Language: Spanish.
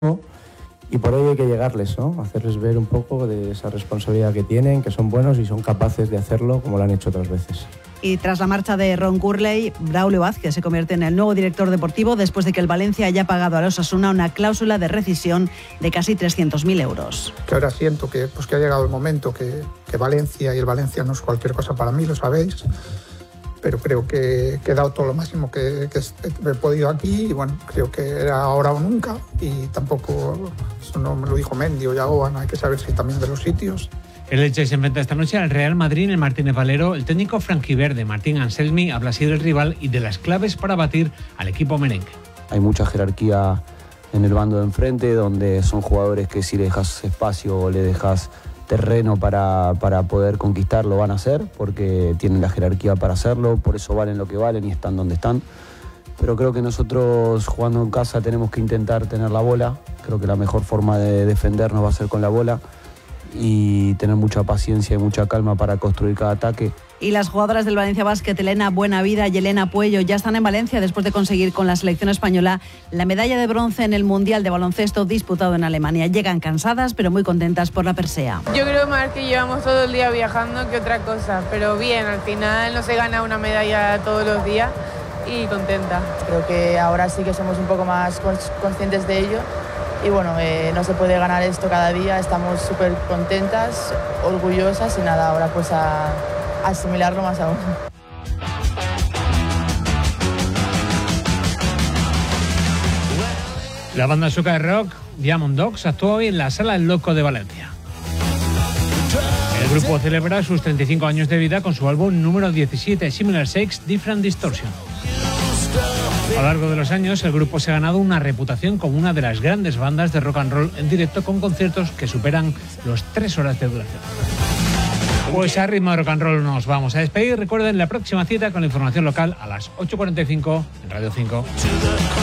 y por ello hay que llegarles, ¿no? Hacerles ver un poco de esa responsabilidad que tienen, que son buenos y son capaces de hacerlo como lo han hecho otras veces. Y tras la marcha de Ron Gurley, Braulio Vázquez se convierte en el nuevo director deportivo después de que el Valencia haya pagado a los Osasuna una cláusula de rescisión de casi 300.000 euros. Que ahora siento que ha llegado el momento, que Valencia y el Valencia no es cualquier cosa para mí, lo sabéis, pero creo que he dado todo lo máximo que he podido aquí y bueno, creo que era ahora o nunca y tampoco, eso no me lo dijo Mendy o Yagoba, hay que saber si también de los sitios. El Elche se enfrenta esta noche al Real Madrid en el Martínez Valero. El técnico franjiverde Martín Anselmi habla así del rival y de las claves para batir al equipo merengue. Hay mucha jerarquía en el bando de enfrente, donde son jugadores que si le dejas espacio o le dejas terreno para poder conquistar, lo van a hacer, porque tienen la jerarquía para hacerlo, por eso valen lo que valen y están donde están. Pero creo que nosotros jugando en casa tenemos que intentar tener la bola. Creo que la mejor forma de defendernos va a ser con la bola y tener mucha paciencia y mucha calma para construir cada ataque. Y las jugadoras del Valencia Basket, Elena Buenavida y Elena Puello, ya están en Valencia después de conseguir con la selección española la medalla de bronce en el Mundial de Baloncesto disputado en Alemania. Llegan cansadas, pero muy contentas por la presea. Yo creo más que llevamos todo el día viajando que otra cosa, pero bien, al final no se gana una medalla todos los días y contenta. Creo que ahora sí que somos un poco más conscientes de ello. Y bueno, no se puede ganar esto cada día, estamos súper contentas, orgullosas y nada, ahora pues a asimilarlo más aún. La banda sueca de rock Diamond Dogs actuó hoy en la Sala El Loco de Valencia. El grupo celebra sus 35 años de vida con su álbum número 17, Similar Shakes, Different Distortion. A lo largo de los años, el grupo se ha ganado una reputación como una de las grandes bandas de rock and roll en directo con conciertos que superan los 3 horas de duración. Pues a ritmo de rock and roll nos vamos a despedir. Recuerden la próxima cita con la información local a las 8:45 en Radio 5.